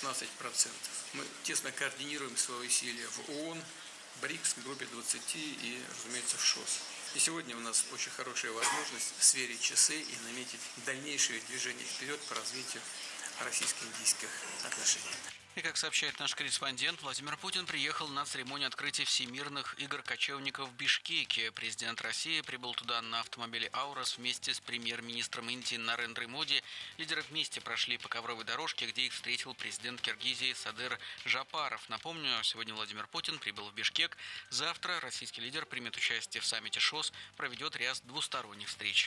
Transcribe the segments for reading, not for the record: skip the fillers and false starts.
16%. Мы тесно координируем свои усилия в ООН, БРИКС, группе 20 и, разумеется, в ШОС. И сегодня у нас очень хорошая возможность сверить часы и наметить дальнейшее движение вперед по развитию российско-индийских отношений. И, как сообщает наш корреспондент, Владимир Путин приехал на церемонию открытия Всемирных игр кочевников в Бишкеке. Президент России прибыл туда на автомобиле «Аурос» вместе с премьер-министром Индии Нарендрой Моди. Лидеры вместе прошли по ковровой дорожке, где их встретил президент Киргизии Садыр Жапаров. Напомню, сегодня Владимир Путин прибыл в Бишкек. Завтра российский лидер примет участие в саммите ШОС, проведет ряд двусторонних встреч.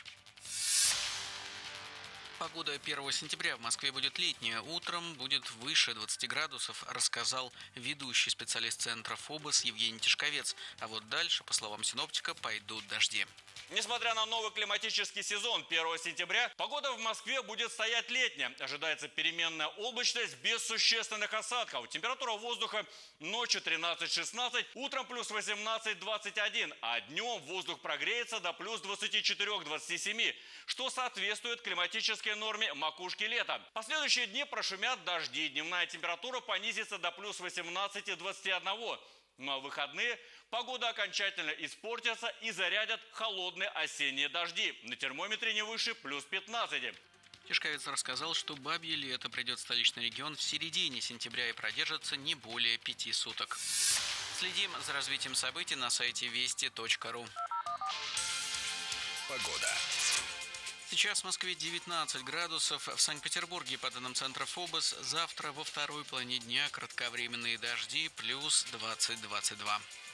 Погода 1 сентября в Москве будет летняя. Утром будет выше 20 градусов, рассказал ведущий специалист центра ФОБОС Евгений Тишковец. А вот дальше, по словам синоптика, пойдут дожди. Несмотря на новый климатический сезон 1 сентября, погода в Москве будет стоять летняя. Ожидается переменная облачность без существенных осадков. Температура воздуха ночью 13-16, утром плюс 18-21, а днем воздух прогреется до плюс 24-27, что соответствует климатической норме макушки лета. В последующие дни прошумят дожди, дневная температура понизится до плюс 18-21. На выходные погода окончательно испортится и зарядят холодные осенние дожди. На термометре не выше плюс 15. Тишковец рассказал, что бабье лето придет в столичный регион в середине сентября и продержится не более 5 суток. Следим за развитием событий на сайте вести.ру. Погода. Сейчас в Москве 19 градусов, в Санкт-Петербурге, по данным центра ФОБОС, завтра во второй половине дня кратковременные дожди плюс 20-22.